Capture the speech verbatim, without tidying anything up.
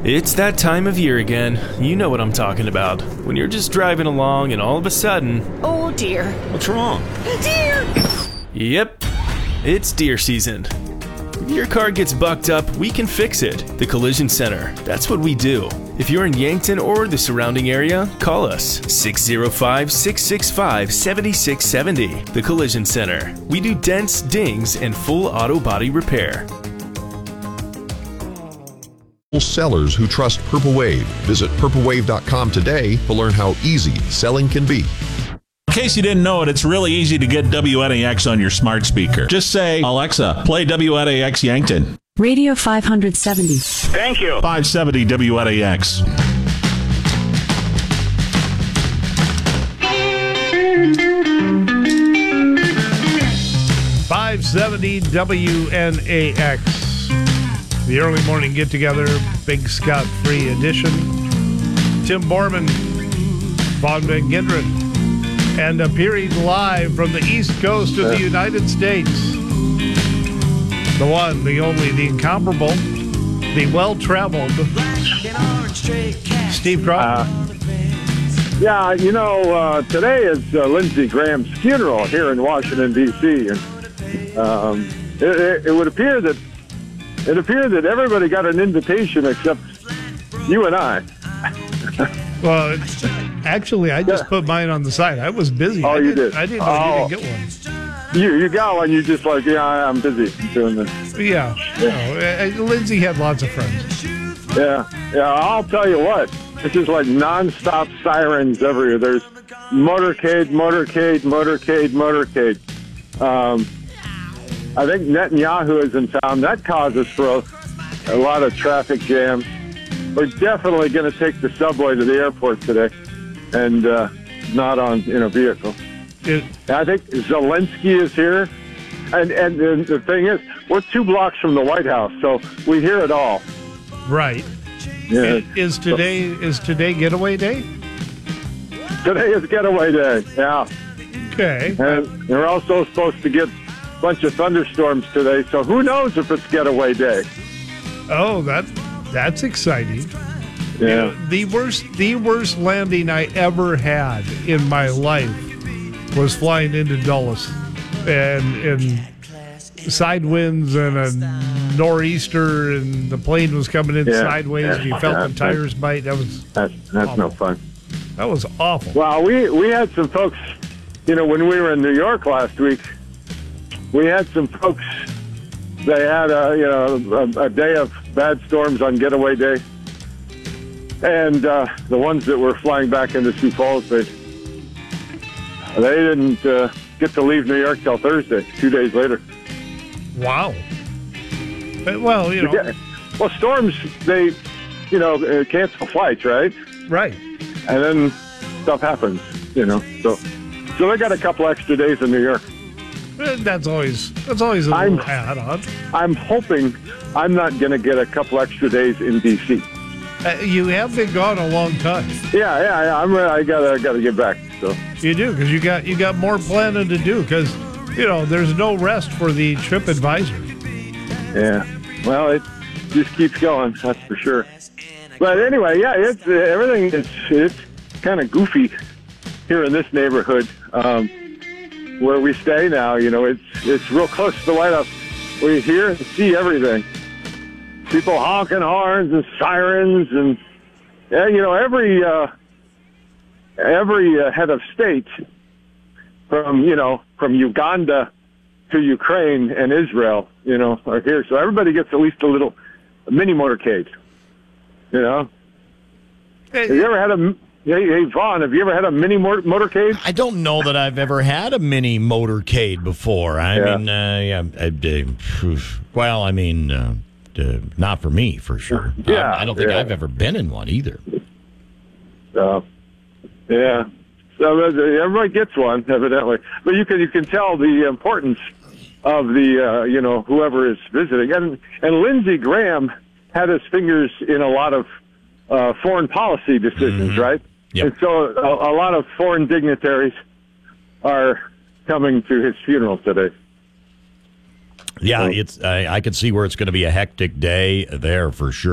It's that time of year again. You know what I'm talking about. When you're just driving along and all of a sudden... Oh, dear. What's wrong? Deer! Yep, it's deer season. If your car gets bucked up, we can fix it. The Collision Center. That's what we do. If you're in Yankton or the surrounding area, call us six oh five, six six five, seven six seven oh. The Collision Center. We do dents, dings, and full auto body repair. Sellers who trust Purple Wave. Visit purple wave dot com today to learn how easy selling can be. In case you didn't know it, it's really easy to get W N A X on your smart speaker. Just say, Alexa, play W N A X Yankton. Radio five seventy. Thank you. five seventy W N A X. five seventy W N A X. The early morning get-together, Big Scott Free edition. Tim Borman, Vaughn Van Gendron, and appearing live from the East Coast of the United States. The one, the only, the incomparable, the well-traveled Steve Crawford. Uh, yeah, you know, uh, today is uh, Lindsey Graham's funeral here in Washington, D C And um, it, it, it would appear that It appeared that everybody got an invitation except you and I. Well, actually, I just yeah. put mine on the side. I was busy. Oh, I you did. did? I didn't know oh. you didn't get one. You you got one. You just like, yeah, I'm busy doing this. Yeah. yeah. No, Lindsay had lots of friends. Yeah. Yeah, I'll tell you what. This is like nonstop sirens everywhere. There's motorcade, motorcade, motorcade, motorcade. Um... I think Netanyahu is in town. That causes for a, a lot of traffic jams. We're definitely going to take the subway to the airport today and uh, not on in a vehicle. It, I think Zelensky is here. And, and and the thing is, we're two blocks from the White House, so we hear it all. Right. Yeah. Is today is today getaway day? Today is getaway day, yeah. Okay. And we're also supposed to get bunch of thunderstorms today, so who knows if it's getaway day. Oh, that that's exciting. Yeah. You know, the worst the worst landing I ever had in my life was flying into Dulles and and side winds and a nor'easter, and the plane was coming in yeah. sideways yeah. and you felt yeah. the tires bite. That was that's that's awful. No fun. That was awful. Well, we we had some folks, you know, when we were in New York last week, we had some folks, they had a, you know, a, a day of bad storms on getaway day. And uh, the ones that were flying back into Sioux Falls, they, they didn't uh, get to leave New York till Thursday, two days later. Wow. Well, you know. Yeah. Well, storms, they, you know, cancel flights, right? Right. And then stuff happens, you know. So, so they got a couple extra days in New York. That's always that's always a little add-on. I'm hoping I'm not going to get a couple extra days in D C. Uh, you have been gone a long time. Yeah, yeah, yeah. I'm. I gotta gotta get back. So you do because you got you got more planning to do because you know there's no rest for the trip advisor. Yeah. Well, it just keeps going. That's for sure. But anyway, yeah, it's uh, everything is it's kind of goofy here in this neighborhood. Um, Where we stay now, you know, it's it's real close to the White House. We hear and see everything. People honking horns and sirens, and yeah, you know, every uh, every uh, head of state, from you know, from Uganda to Ukraine and Israel, you know, are here. So everybody gets at least a little a mini motorcade. You know, hey, have you ever had a Hey, hey, Vaughn, have you ever had a mini mor- motorcade? I don't know that I've ever had a mini motorcade before. I yeah. mean, uh, yeah, I, uh, well, I mean, uh, uh, not for me, for sure. Yeah, I, I don't think yeah. I've ever been in one either. Uh, yeah, so uh, everybody gets one, evidently. But you can you can tell the importance of the, uh, you know, whoever is visiting. And, and Lindsey Graham had his fingers in a lot of uh, foreign policy decisions, mm-hmm. right? Yep. And so a, a lot of foreign dignitaries are coming to his funeral today. Yeah, it's. I, I can see where it's going to be a hectic day there for sure.